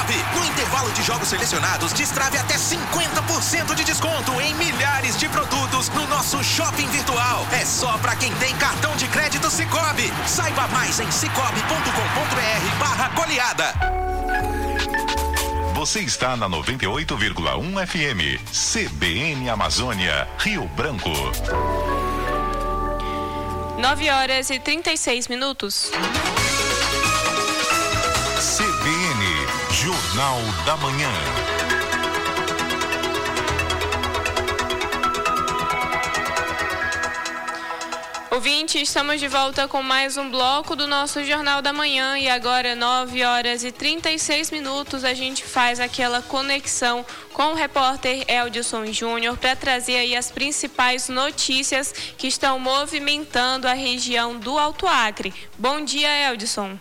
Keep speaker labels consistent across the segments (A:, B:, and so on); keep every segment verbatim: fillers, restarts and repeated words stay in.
A: Cicobi. No intervalo de jogos selecionados, destrave até cinquenta por cento de desconto em milhares de produtos no nosso shopping virtual. É só para quem tem cartão de crédito Cicobi. Saiba mais em cicobi ponto com ponto br barra goleada.
B: Você está na noventa e oito vírgula um F M. C B N Amazônia, Rio Branco.
C: nove horas e trinta e seis minutos.
B: C B N, Jornal da Manhã.
C: Ouvinte, estamos de volta com mais um bloco do nosso Jornal da Manhã e agora nove horas e trinta e seis minutos a gente faz aquela conexão com o repórter Eldson Júnior para trazer aí as principais notícias que estão movimentando a região do Alto Acre. Bom dia, Eldson.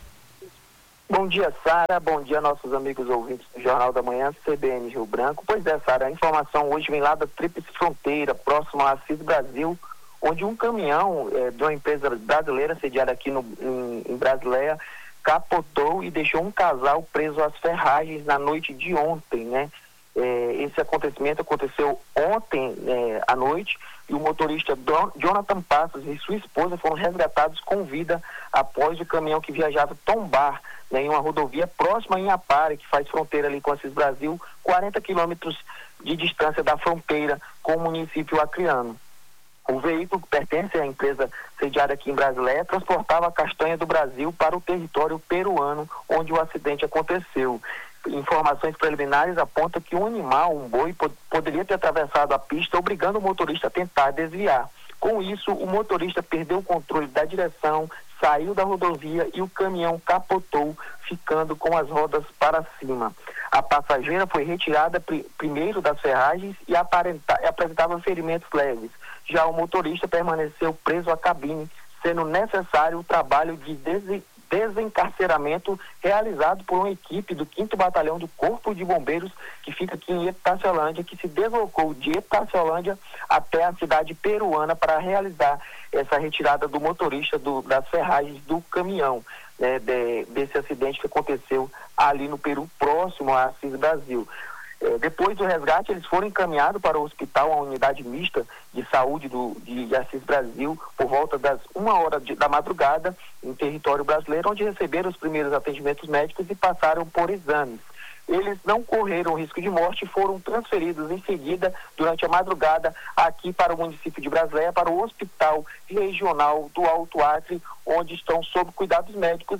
D: Bom dia, Sara. Bom dia, nossos amigos ouvintes do Jornal da Manhã, C B N Rio Branco. Pois é, Sara, a informação hoje vem lá da Tríplice Fronteira, próximo à Assis Brasil, onde um caminhão é, de uma empresa brasileira sediada aqui no, em, em Brasileia capotou e deixou um casal preso às ferragens na noite de ontem, né? É, esse acontecimento aconteceu ontem é, à noite e o motorista Don, Jonathan Passos e sua esposa foram resgatados com vida após o caminhão que viajava tombar, né, em uma rodovia próxima em Apare, que faz fronteira ali com Assis Brasil, quarenta quilômetros de distância da fronteira com o município acreano. O veículo, que pertence à empresa sediada aqui em Brasileia, transportava a castanha do Brasil para o território peruano, onde o acidente aconteceu. Informações preliminares apontam que um animal, um boi, pod- poderia ter atravessado a pista, obrigando o motorista a tentar desviar. Com isso, o motorista perdeu o controle da direção, saiu da rodovia e o caminhão capotou, ficando com as rodas para cima. A passageira foi retirada pr- primeiro das ferragens e aparenta- apresentava ferimentos leves. Já o motorista permaneceu preso à cabine, sendo necessário o trabalho de des- desencarceramento realizado por uma equipe do quinto Batalhão do Corpo de Bombeiros, que fica aqui em Epitaciolândia, que se deslocou de Epitaciolândia até a cidade peruana para realizar essa retirada do motorista do, das ferragens do caminhão, né, de, desse acidente que aconteceu ali no Peru, próximo a Assis Brasil. É, depois do resgate, eles foram encaminhados para o hospital, a unidade mista de saúde do, de, de Assis Brasil, por volta das uma hora de, da madrugada, em território brasileiro, onde receberam os primeiros atendimentos médicos e passaram por exames. Eles não correram risco de morte e foram transferidos em seguida, durante a madrugada, aqui para o município de Brasileia, para o Hospital Regional do Alto Acre, onde estão sob cuidados médicos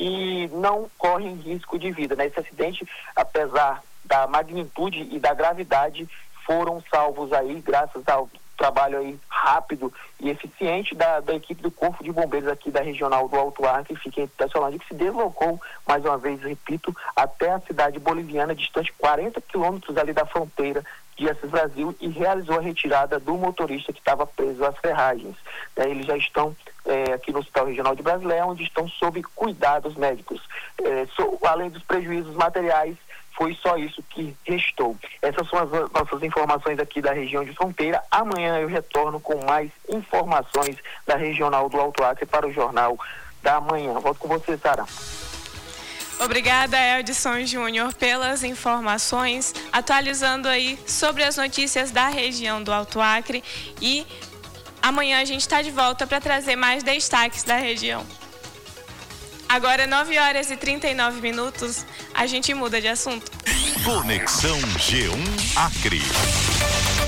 D: e não correm risco de vida. Nesse acidente, apesar da magnitude e da gravidade, foram salvos aí, graças ao trabalho aí rápido e eficiente da, da equipe do Corpo de Bombeiros aqui da Regional do Alto Acre, que fica em Itaciolândia, que se deslocou, mais uma vez, repito, até a cidade boliviana, distante quarenta quilômetros ali da fronteira de Assis Brasil, e realizou a retirada do motorista que estava preso às ferragens. É, eles já estão é, aqui no Hospital Regional de Brasileia, onde estão sob cuidados médicos. É, so, além dos prejuízos materiais, foi só isso que restou. Essas são as nossas informações aqui da região de fronteira. Amanhã eu retorno com mais informações da Regional do Alto Acre para o Jornal da Manhã. Volto com você, Sara.
C: Obrigada, Eldson Júnior, pelas informações, atualizando aí sobre as notícias da região do Alto Acre, e amanhã a gente está de volta para trazer mais destaques da região. Agora, nove horas e trinta e nove minutos, a gente muda de assunto.
B: Conexão G um Acre.